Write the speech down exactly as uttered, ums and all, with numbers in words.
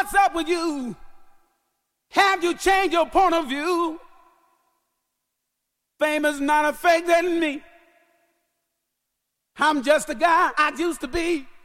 What's up with you? Have you changed your point of view? Fame is not a fake than me. I'm just a guy I used to be.